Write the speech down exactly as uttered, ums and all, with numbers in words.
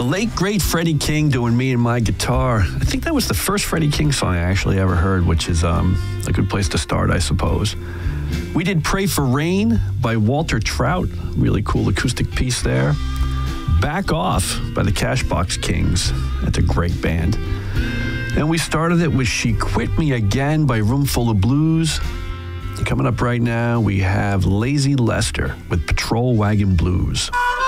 late, great Freddie King doing Me and My Guitar. I think that was the first Freddie King song I actually ever heard, which is um, a good place to start, I suppose. We did Pray for Rain by Walter Trout. Really cool acoustic piece there. Back Off by the Cashbox Kings. That's a great band. And we started it with She Quit Me Again by Roomful of Blues. Coming up right now, we have Lazy Lester with Patrol Wagon Blues.